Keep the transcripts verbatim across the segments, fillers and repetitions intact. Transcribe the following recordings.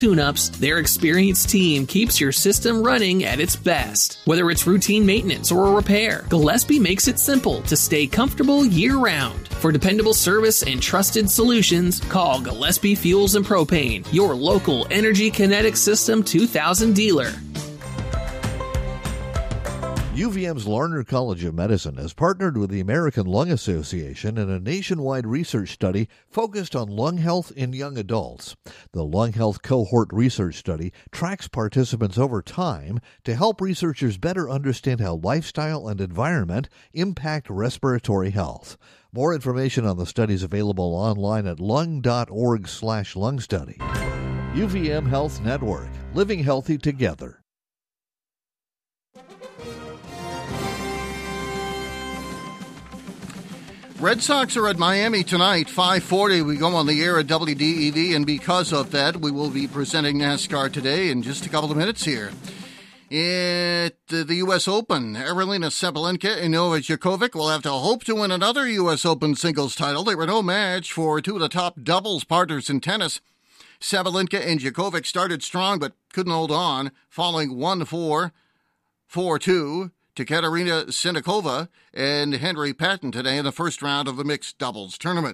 tune-ups, their experienced team keeps your system running at its best. Whether it's routine maintenance or a repair, Gillespie makes it simple to stay comfortable year-round. For dependable service and trusted solutions, call Gillespie Fuels and Propane, your local Energy Kinetic System two thousand dealer. U V M's Larner College of Medicine has partnered with the American Lung Association in a nationwide research study focused on lung health in young adults. The Lung Health Cohort Research Study tracks participants over time to help researchers better understand how lifestyle and environment impact respiratory health. More information on the study is available online at lung.org slash lung study. U V M Health Network, living healthy together. Red Sox are at Miami tonight, five forty. We go on the air at W D E V, and because of that, we will be presenting NASCAR today in just a couple of minutes here. At the U S Open, Arelina Sabalenka and Novak Djokovic will have to hope to win another U S Open singles title. They were no match for two of the top doubles partners in tennis. Sabalenka and Djokovic started strong but couldn't hold on, falling one four, four two. to Katerina Siniakova and Henry Patton today in the first round of the mixed doubles tournament.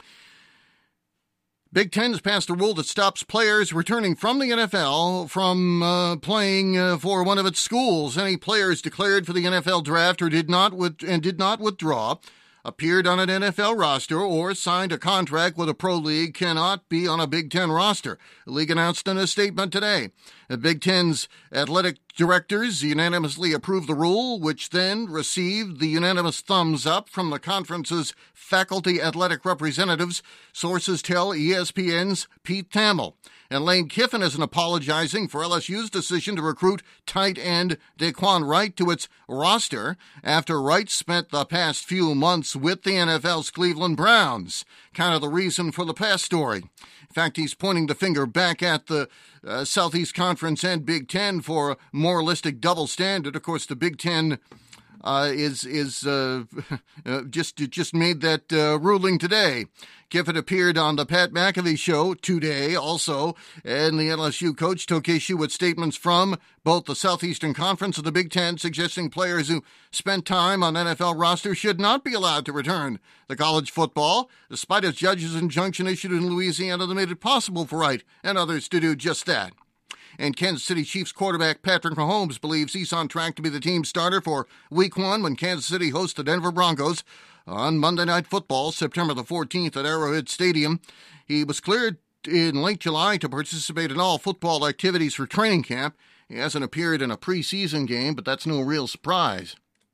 Big Ten's passed a rule that stops players returning from the N F L from uh, playing uh, for one of its schools. Any players declared for the N F L draft or did not with- and did not withdraw, appeared on an N F L roster, or signed a contract with a pro league cannot be on a Big Ten roster. The league announced in a statement today. The Big Ten's athletic directors unanimously approved the rule, which then received the unanimous thumbs up from the conference's faculty athletic representatives, sources tell E S P N's Pete Thamel. And Lane Kiffin isn't apologizing for L S U's decision to recruit tight end Daquan Wright to its roster after Wright spent the past few months with the N F L's Cleveland Browns. Kind of the reason for the past story. In fact, he's pointing the finger back at the uh, Southeast Conference and Big Ten for a moralistic double standard. Of course, the Big Ten uh, is is uh, just just made that uh, ruling today. Kiffin appeared on the Pat McAfee show today also, and the L S U coach took issue with statements from both the Southeastern Conference and the Big Ten suggesting players who spent time on N F L rosters should not be allowed to return to college football, despite a judge's injunction issued in Louisiana that made it possible for Wright and others to do just that. And Kansas City Chiefs quarterback Patrick Mahomes believes he's on track to be the team starter for Week one when Kansas City hosts the Denver Broncos on Monday Night Football, September the fourteenth at Arrowhead Stadium. He was cleared in late July to participate in all football activities for training camp. He hasn't appeared in a preseason game, but that's no real surprise.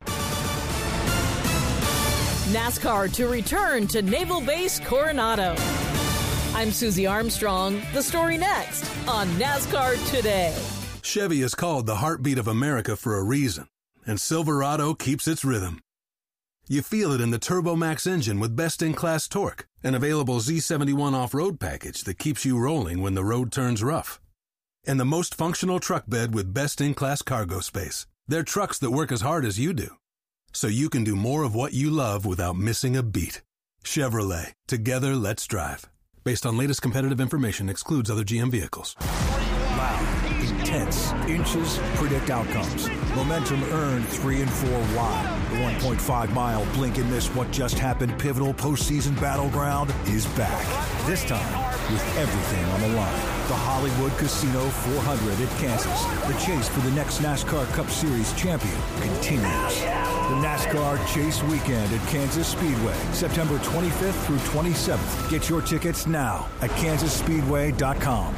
NASCAR to return to Naval Base Coronado. I'm Susie Armstrong. The story next on NASCAR Today. Chevy is called the heartbeat of America for a reason, and Silverado keeps its rhythm. You feel it in the TurboMax engine with best-in-class torque, an available Z seventy-one off-road package that keeps you rolling when the road turns rough, and the most functional truck bed with best-in-class cargo space. They're trucks that work as hard as you do, so you can do more of what you love without missing a beat. Chevrolet. Together, let's drive. Based on latest competitive information, excludes other G M vehicles. Loud, intense, inches predict outcomes. Momentum earned three and four wide. The one point five mile blink and miss what just happened pivotal postseason battleground is back. This time with everything on the line. The Hollywood Casino four hundred at Kansas. The chase for the next NASCAR Cup Series champion continues. The NASCAR Chase Weekend at Kansas Speedway, September twenty-fifth through twenty-seventh. Get your tickets now at kansas speedway dot com.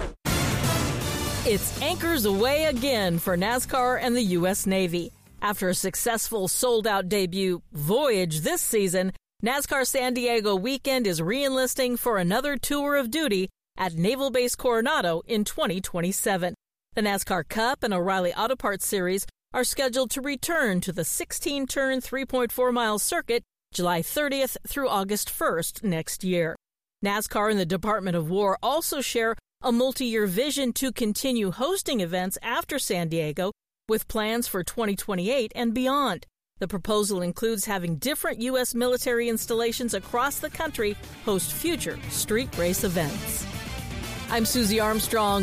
It's anchors away again for NASCAR and the U S Navy. After a successful sold-out debut voyage this season, NASCAR San Diego Weekend is re-enlisting for another tour of duty at Naval Base Coronado in twenty twenty-seven. The NASCAR Cup and O'Reilly Auto Parts Series are scheduled to return to the sixteen-turn three point four mile circuit July thirtieth through August first next year. NASCAR and the Department of War also share a multi-year vision to continue hosting events after San Diego, with plans for twenty twenty-eight and beyond. The proposal includes having different U S military installations across the country host future street race events. I'm Susie Armstrong.